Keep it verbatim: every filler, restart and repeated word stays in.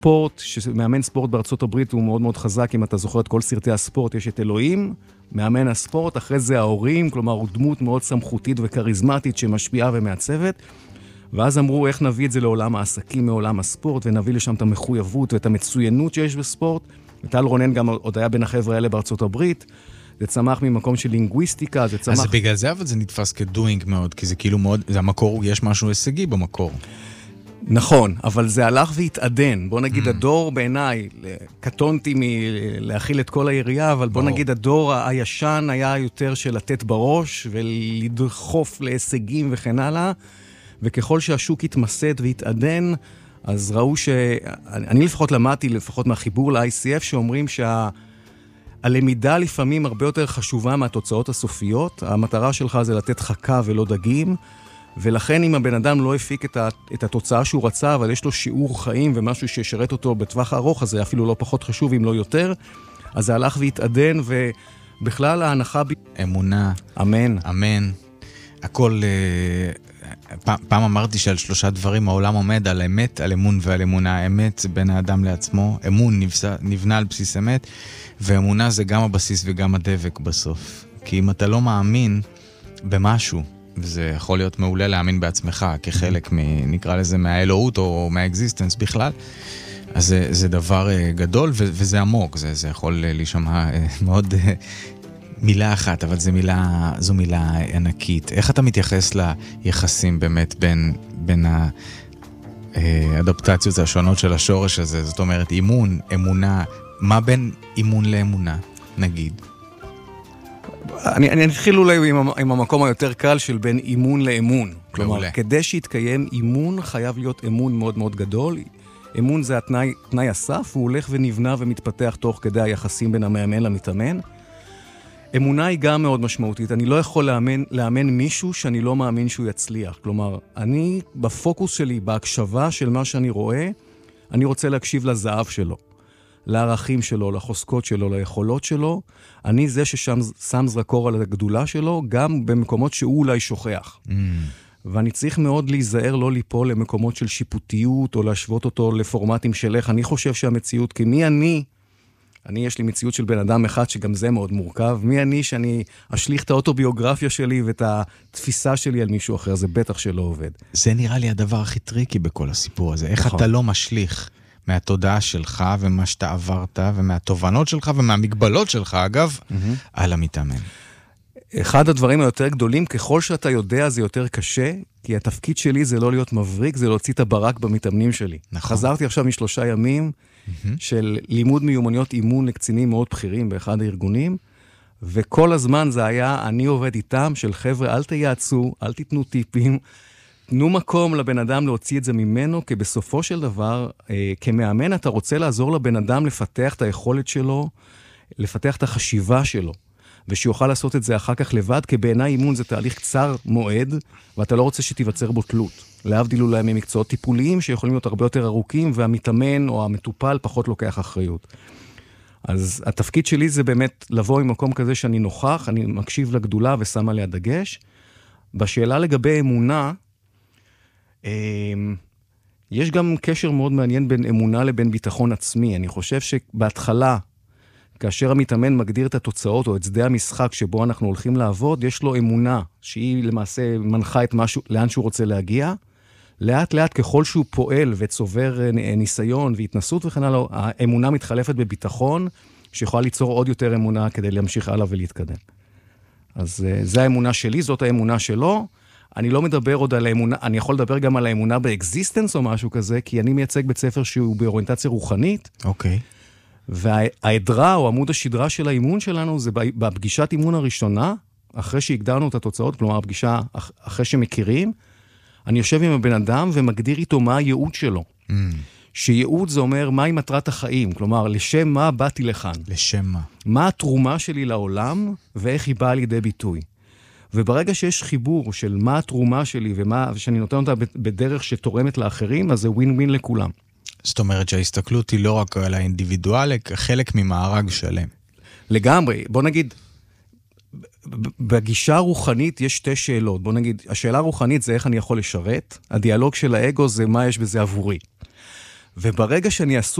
ספורט, שמאמן ספורט בארצות הברית הוא מאוד מאוד חזק, אם אתה זוכר את כל סרטי הספורט, יש את אלוהים, מאמן הספורט, אחרי זה ההורים, כלומר הוא דמות מאוד סמכותית וכריזמטית שמשפיעה ומעצבת, ואז אמרו איך נביא את זה לעולם העסקים, מעולם הספורט, ונביא לשם את המחויבות ואת המצוינות שיש בספורט. וטל רונן גם עוד היה בין החבר'ה האלה בארצות הברית, זה צמח ממקום של לינגוויסטיקה, זה צמח... אז בגלל זה אבל זה נתפס כדוינג מאוד, כי זה כאילו מאוד, זה המקור, יש משהו הישגי במקור. נכון, אבל זה הלך והתעדן. בוא נגיד, mm. הדור בעיניי, קטונתי מלהכיל את כל העירייה, אבל בוא, בוא נגיד, הדור הישן היה יותר של לתת בראש, ולדחוף להישגים וכן הלאה, וככל שהשוק התמסד והתעדן, אז ראו ש... אני לפחות למדתי, לפחות מהחיבור ל-איי סי אף, שאומרים שהלמידה לפעמים הרבה יותר חשובה מהתוצאות הסופיות. המטרה שלך זה לתת חכה ולא דגים, ולכן אם הבן אדם לא הפיק את, ה... את התוצאה שהוא רצה, אבל יש לו שיעור חיים ומשהו שישרת אותו בטווח הארוך, אז זה אפילו לא פחות חשוב אם לא יותר, אז זה הלך והתעדן, ובכלל ההנחה... ב... אמונה. אמן. אמן. הכל... פעם אמרתי שעל שלושה דברים העולם עומד, על אמת, על אמון ועל אמונה. האמת זה בין האדם לעצמו, אמון נבנה, נבנה על בסיס אמת, ואמונה זה גם הבסיס וגם הדבק בסוף. כי אם אתה לא מאמין במשהו, וזה יכול להיות מעולה להאמין בעצמך, כחלק, מ, נקרא לזה, מהאלוהות או מהאקזיסטנס בכלל, אז זה, זה דבר גדול ו, וזה עמוק, זה, זה יכול להישמע מאוד... מילה אחת, אבל זו מילה, זו מילה ענקית. איך אתה מתייחס ליחסים באמת בין, בין האדפטציות השונות של השורש הזה? זאת אומרת, אימון, אמונה, מה בין אימון לאמונה, נגיד? אני, אני אתחיל אולי עם, עם המקום היותר קל של בין אימון לאמון. כלומר, מעולה. כדי שיתקיים אימון, חייב להיות אמון מאוד מאוד גדול. אמון זה התנאי, תנאי הסף, הוא הולך ונבנה ומתפתח תוך כדי היחסים בין המאמן למתאמן. אמונה היא גם מאוד משמעותית. אני לא יכול לאמן, לאמן מישהו שאני לא מאמין שהוא יצליח. כלומר, אני, בפוקוס שלי, בהקשבה של מה שאני רואה, אני רוצה להקשיב לזהב שלו, לערכים שלו, לחוזקות שלו, ליכולות שלו. אני זה ששם שם זרקור על הגדולה שלו, גם במקומות שהוא אולי שוכח. Mm. ואני צריך מאוד להיזהר לא ליפול למקומות של שיפוטיות, או להשוות אותו לפורמטים של איך. אני חושב שהמציאות, כי מי אני... אני, יש לי מציאות של בן אדם אחד שגם זה מאוד מורכב. מי אני שאני אשליך את האוטוביוגרפיה שלי ואת התפיסה שלי על מישהו אחר? זה בטח שלא עובד. זה נראה לי הדבר הכי טריקי בכל הסיפור הזה. איך אתה לא משליך מהתודעה שלך ומה שאתה עברת ומהתובנות שלך ומהמגבלות שלך, אגב, על המתאמן. אחד הדברים היותר גדולים, ככל שאתה יודע זה יותר קשה, כי התפקיד שלי זה לא להיות מבריק, זה להוציא את הברק במתאמנים שלי. נכון. חזרתי עכשיו משלושה ימים, של לימוד מיומנויות אימון לקצינים מאוד בכירים באחד הארגונים, וכל הזמן זה היה, אני עובד איתם, של חבר'ה, אל תייעצו, אל תיתנו טיפים, תנו מקום לבן אדם להוציא את זה ממנו, כי בסופו של דבר, אה, כמאמן אתה רוצה לעזור לבן אדם לפתח את היכולת שלו, לפתח את החשיבה שלו, ושיוכל לעשות את זה אחר כך לבד, כי בעיניי אימון זה תהליך קצר מועד, ואתה לא רוצה שתיווצר בו תלות. להבדיל אולי ממקצועות טיפוליים שיכולים להיות הרבה יותר ארוכים, והמתאמן או המטופל פחות לוקח אחריות. אז התפקיד שלי זה באמת לבוא עם מקום כזה שאני נוכח, אני מקשיב לגדולה ושם עליה דגש. בשאלה לגבי אמונה, יש גם קשר מאוד מעניין בין אמונה לבין ביטחון עצמי. אני חושב שבהתחלה, כאשר המתאמן מגדיר את התוצאות או את שדה המשחק שבו אנחנו הולכים לעבוד, יש לו אמונה שהיא למעשה מנחה את משהו, לאן שהוא רוצה להגיע. לאט לאט ככל שהוא פועל וצובר ניסיון והתנסות וכן הלאה, האמונה מתחלפת בביטחון, שיכולה ליצור עוד יותר אמונה כדי להמשיך הלאה ולהתקדם. אז זה האמונה שלי, זאת האמונה שלו. אני לא מדבר עוד על האמונה, אני יכול לדבר גם על האמונה באקזיסטנס או משהו כזה, כי אני מייצג בית ספר שהוא באוריינטציה רוחנית. אוקיי. וההדרה או עמוד השדרה של האימון שלנו זה בפגישת אימון הראשונה, אחרי שהגדרנו את התוצאות, כלומר הפגישה אחרי שמכירים, אני יושב עם הבן אדם ומגדיר איתו מה הייעוד שלו. Mm. שייעוד זה אומר מהי מטרת החיים, כלומר לשם מה באתי לכאן. לשם מה. מה התרומה שלי לעולם ואיך היא באה לידי ביטוי. וברגע שיש חיבור של מה התרומה שלי ומה, ושאני נותן אותה בדרך שתורמת לאחרים, אז זה ווין ווין לכולם. זאת אומרת שההסתכלות היא לא רק על האינדיבידואל, חלק ממארג שלם. לגמרי. בוא נגיד, בגישה הרוחנית יש שתי שאלות. בוא נגיד, השאלה הרוחנית זה איך אני יכול לשרת, הדיאלוג של האגו זה מה יש בזה עבורי. וברגע שאני עסוק